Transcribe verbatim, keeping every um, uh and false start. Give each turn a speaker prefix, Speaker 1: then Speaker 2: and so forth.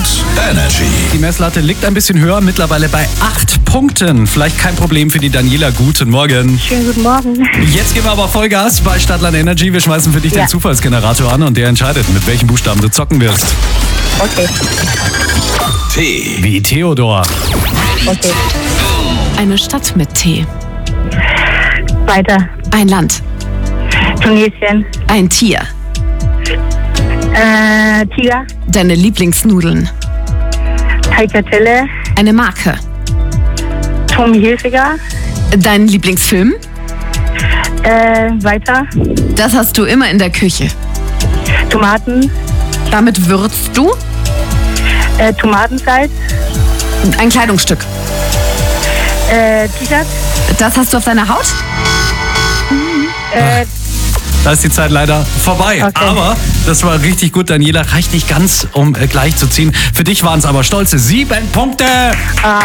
Speaker 1: Energy.
Speaker 2: Die Messlatte liegt ein bisschen höher, mittlerweile bei acht Punkten. Vielleicht kein Problem für die Daniela. Guten Morgen.
Speaker 3: Schönen guten Morgen.
Speaker 2: Jetzt geben wir aber Vollgas bei Stadtland Energy. Wir schmeißen für dich
Speaker 3: Ja.
Speaker 2: den Zufallsgenerator an und der entscheidet, mit welchen Buchstaben du zocken wirst.
Speaker 3: Okay,
Speaker 1: T.
Speaker 2: Wie Theodor.
Speaker 3: okay.
Speaker 4: Eine Stadt mit T.
Speaker 3: Weiter.
Speaker 4: Ein Land.
Speaker 3: Tunesien.
Speaker 4: Ein Tier.
Speaker 3: Äh, Tiger.
Speaker 4: Deine Lieblingsnudeln.
Speaker 3: Tagliatelle.
Speaker 4: Eine Marke.
Speaker 3: Tommy Hilfiger.
Speaker 4: Dein Lieblingsfilm.
Speaker 3: Äh, weiter.
Speaker 4: Das hast du immer in der Küche.
Speaker 3: Tomaten.
Speaker 4: Damit würzt du.
Speaker 3: Äh, Tomatensalz.
Speaker 4: Ein Kleidungsstück.
Speaker 3: Äh, T-Shirt.
Speaker 4: Das hast du auf deiner Haut.
Speaker 3: Äh,
Speaker 2: Da ist die Zeit leider vorbei.
Speaker 3: Okay.
Speaker 2: Aber das war richtig gut, Daniela. Reicht nicht ganz, um äh, gleich zu ziehen. Für dich waren es aber stolze sieben Punkte.
Speaker 3: ah,